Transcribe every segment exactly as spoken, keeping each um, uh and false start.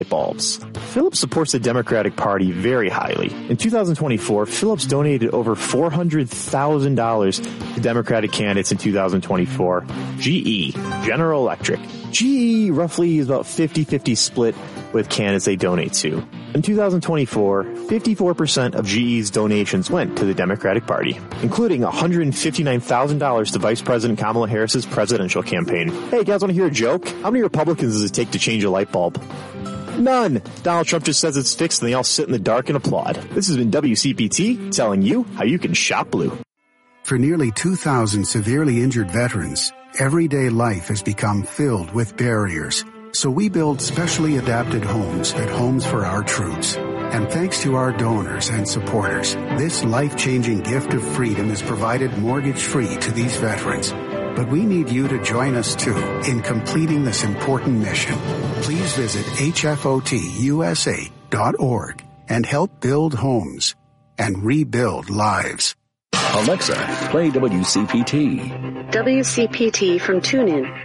bulbs. Philips supports the Democratic Party very highly. In two thousand twenty-four, Philips donated over four hundred thousand dollars to Democratic candidates in two thousand twenty-four. G E, General Electric. G E roughly is about fifty-fifty split with candidates they donate to. In two thousand twenty-four, fifty-four percent of G E's donations went to the Democratic Party, including one hundred fifty-nine thousand dollars to Vice President Kamala Harris's presidential campaign. Hey, guys, want to hear a joke? How many Republicans does it take to change a light bulb? None. Donald Trump just says it's fixed and they all sit in the dark and applaud. This has been W C P T telling you how you can shop blue. For nearly two thousand severely injured veterans, everyday life has become filled with barriers. So we build specially adapted homes at Homes for Our Troops. And thanks to our donors and supporters, this life-changing gift of freedom is provided mortgage-free to these veterans. But we need you to join us, too, in completing this important mission. Please visit H F O T U S A dot org and help build homes and rebuild lives. Alexa, play W C P T. W C P T from TuneIn.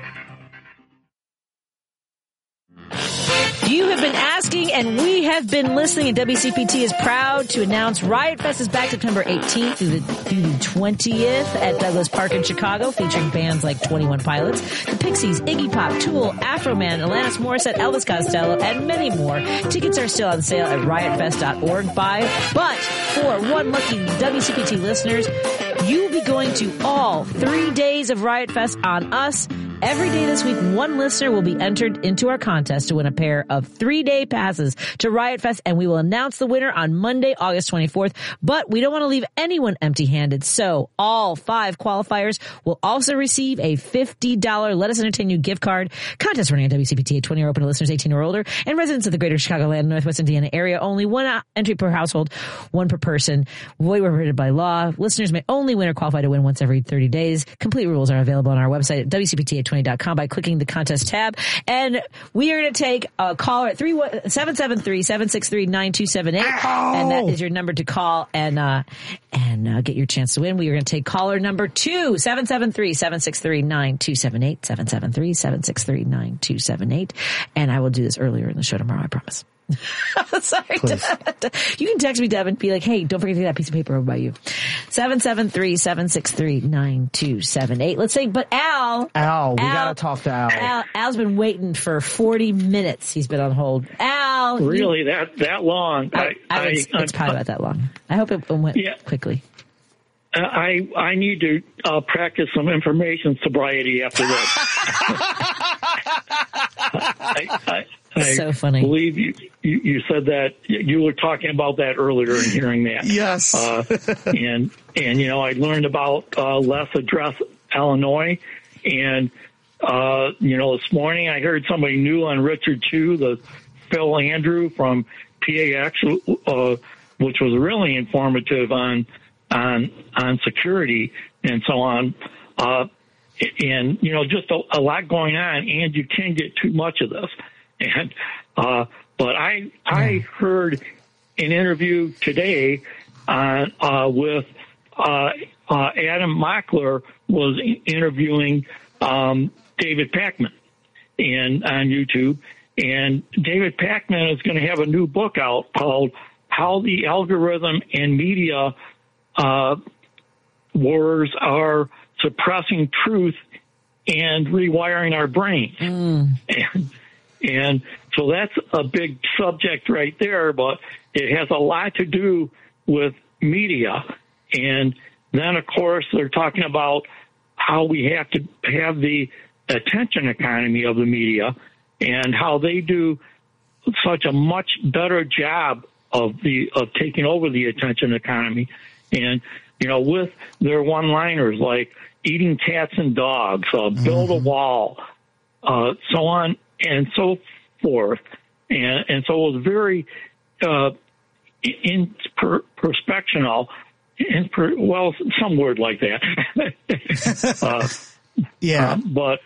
You have been asking, and we have been listening, and W C P T is proud to announce Riot Fest is back September eighteenth through the, through the twentieth at Douglas Park in Chicago, featuring bands like twenty-one Pilots, The Pixies, Iggy Pop, Tool, Afroman, Alanis Morissette, Elvis Costello, and many more. Tickets are still on sale at riot fest dot org. Buy, but for one lucky W C P T listeners, you will be going to all three days of Riot Fest on us. Every day this week, one listener will be entered into our contest to win a pair of three-day passes to Riot Fest, and we will announce the winner on Monday, August twenty-fourth. But we don't want to leave anyone empty-handed, so all five qualifiers will also receive a fifty dollars Let Us Entertain You gift card. Contest running at W C P T, twenty are open to listeners eighteen or older, and residents of the greater Chicagoland and Northwest Indiana area. Only one entry per household, one per person. Void where prohibited by law. Listeners may only win or qualify to win once every thirty days. Complete rules are available on our website at W C P T twenty dot com by clicking the contest tab. And we are going to take a caller at seven seven three, seven six three, nine two seven eight. Ow! And that is your number to call and uh, and uh, get your chance to win. We are going to take caller number two, seven seven three, seven six three, nine two seven eight, seven seven three, seven six three, nine two seven eight. And I will do this earlier in the show tomorrow, I promise. Sorry. You can text me, Deb, and be like, hey, don't forget to get that piece of paper over by you. seven seven three, seven six three, nine two seven eight. Let's say, but Al. Al, we Al, got to talk to Al. Al. Al's been waiting for forty minutes. He's been on hold. Al. Really, you, that that long? I, I, I, I, it's, it's probably about that long. I hope it went yeah. quickly. I I need to uh, practice some information sobriety after this. I, I, I so funny. believe you, you, you said that you were talking about that earlier and hearing that. Yes. Uh, and, and, you know, I learned about uh, Les Address Illinois. And, uh, you know, this morning I heard somebody new on Richard Chu, the Phil Andrew from P A X, uh, which was really informative on, on, on security and so on. Uh, and, you know, just a, a lot going on, and you can't get too much of this. And, uh, but I, I heard an interview today, uh, uh, with, uh, uh, Adam Mockler was interviewing, um, David Pakman and on YouTube. And David Pakman is going to have a new book out called How the Algorithm and Media, uh, Wars Are Suppressing Truth and Rewiring Our Brains. Mm. And, And so that's a big subject right there, but it has a lot to do with media. And then, of course, they're talking about how we have to have the attention economy of the media and how they do such a much better job of the of taking over the attention economy. And, you know, with their one-liners like eating cats and dogs, uh, build a wall, uh, so on and so forth. And, and so it was very, uh, in per, perspectional, in per, well, some word like that. uh, yeah. Uh, but,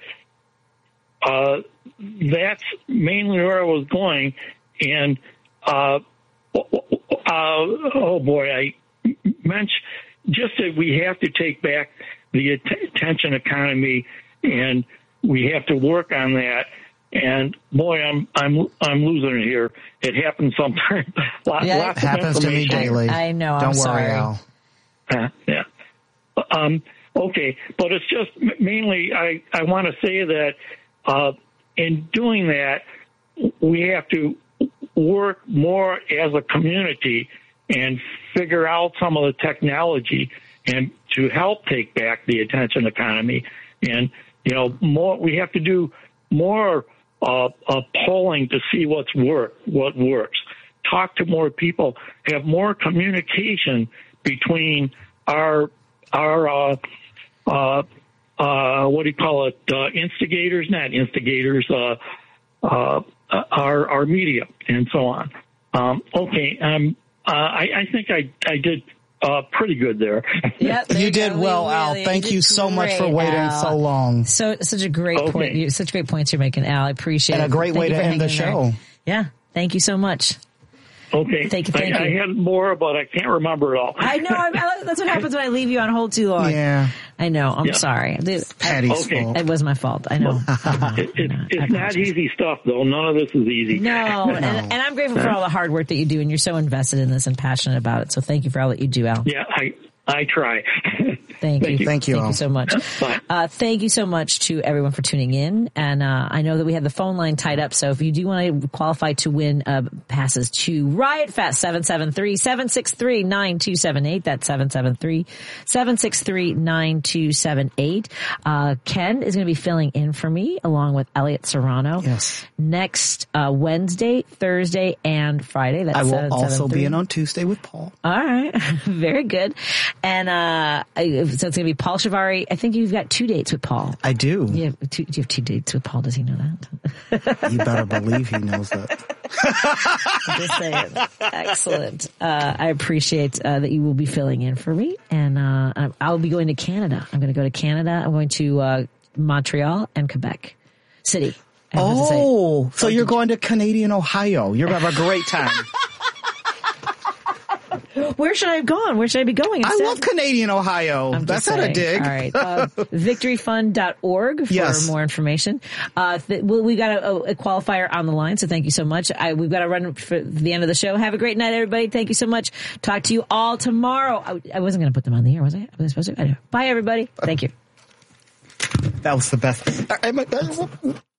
uh, that's mainly where I was going. And, uh, uh, oh boy, I mentioned just that we have to take back the attention economy and we have to work on that. And boy, I'm I'm I'm losing it here. It happens sometimes. Lots, Yeah, lots It happens of to me information. daily. I know, I'm Don't worry, sorry. Al. Uh, yeah. Um, okay, but it's just m- mainly I, I want to say that uh, in doing that, we have to work more as a community and figure out some of the technology and to help take back the attention economy. And, you know, more we have to do more uh, uh, polling to see what's work, what works. Talk to more people, have more communication between our our uh, uh, uh, what do you call it? Uh, instigators, not instigators. Uh, uh, our our media and so on. Um, okay, um, uh, I, I think I I did uh, pretty good there. Yep, there You did go. well, We Al. really- Thank did you so much for great, waiting Al. so long. So such a great Okay. point. You, such great points you're making, Al. I appreciate And it. a great Thank way you to for end the hanging in there. show. Yeah, thank you so much. Okay, Thank you, thank I, you. I had more, but I can't remember it all. I know. I'm, that's what happens when I leave you on hold too long. Yeah. I know. I'm Yeah. sorry. It, Patty's Okay. fault. it was my fault. I know. I know. It, it, I know. I it's not apologize. easy stuff, though. None of this is easy. No, and, and I'm grateful for all the hard work that you do, and you're so invested in this and passionate about it. So thank you for all that you do, Al. Yeah, I I try. Thank you. Thank you, Thank Al. you so much. Bye. Uh, thank you so much to everyone for tuning in. And uh, I know that we have the phone line tied up. So if you do want to qualify to win uh, passes to Riot Fest, seven seven three, seven six three, nine two seven eight. That's seven seven three, seven six three, nine two seven eight. Uh, Ken is going to be filling in for me along with Elliot Serrano. Yes. Next uh, Wednesday, Thursday, and Friday. That's I will seven, also seven, be three. in on Tuesday with Paul. All right. Very good. And, uh, I- so it's going to be Paul Shivari. I think you've got two dates with Paul. I do. You have two, you have two dates with Paul. Does he know that? You better believe he knows that. I'm just saying. Excellent. Uh, I appreciate, uh, that you will be filling in for me. And, uh, I'll be going to Canada. I'm going to go to Canada. I'm going to, uh, Montreal and Quebec City. I have to say. Oh, so you're going to Canadian Ohio. You're going to have a great time. Where should I have gone? Where should I be going I instead? love Canadian Ohio. I'm That's just not a saying. dig. All right. Uh, victory fund dot org for Yes. more information. Uh, th- well, we got a, a qualifier on the line, so thank you so much. I, we've got to run for the end of the show. Have a great night, everybody. Thank you so much. Talk to you all tomorrow. I, I wasn't going to put them on the air, was I? Was I supposed to? I know. Bye, everybody. Thank you. That was the best.